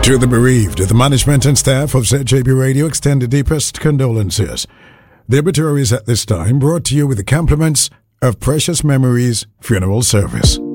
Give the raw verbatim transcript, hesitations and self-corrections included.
To the bereaved, the management and staff of Z J B Radio extend the deepest condolences. The obituary is at this time brought to you with the compliments of Precious Memories Funeral Service.